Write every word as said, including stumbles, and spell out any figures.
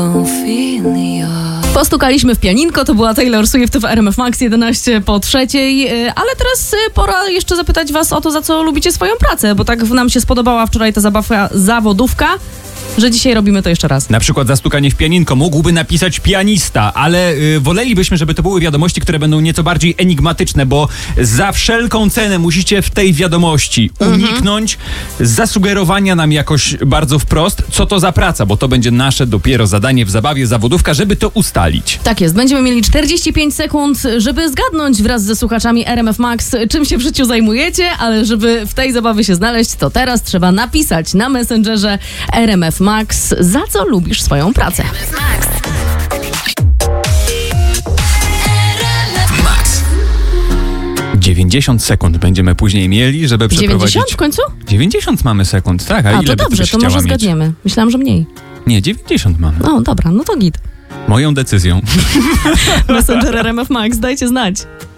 Postukaliśmy w pianinko, to była Taylor Swift w R M F Max jedenaście po trzeciej, ale teraz pora jeszcze zapytać was o to, za co lubicie swoją pracę, bo tak nam się spodobała wczoraj ta zabawa zawodówka, że dzisiaj robimy to jeszcze raz. Na przykład za stukanie w pianinko mógłby napisać pianista, ale y, wolelibyśmy, żeby to były wiadomości, które będą nieco bardziej enigmatyczne, bo za wszelką cenę musicie w tej wiadomości uniknąć mhm. zasugerowania nam jakoś bardzo wprost, co to za praca, bo to będzie nasze dopiero zadanie w zabawie zawodówka, żeby to ustalić. Tak jest. Będziemy mieli czterdzieści pięć sekund, żeby zgadnąć wraz ze słuchaczami R M F Max, czym się w życiu zajmujecie, ale żeby w tej zabawie się znaleźć, to teraz trzeba napisać na Messengerze R M F Max, za co lubisz swoją pracę. Max. dziewięćdziesiąt sekund będziemy później mieli, żeby przeprowadzić... dziewięćdziesiąt w końcu? dziewięćdziesiąt mamy sekund, tak. A, a ile to dobrze, to może zgadniemy. Mieć? Myślałam, że mniej. Nie, dziewięćdziesiąt mamy. No dobra, no to git. Moją decyzją. Messenger R M F Max, dajcie znać.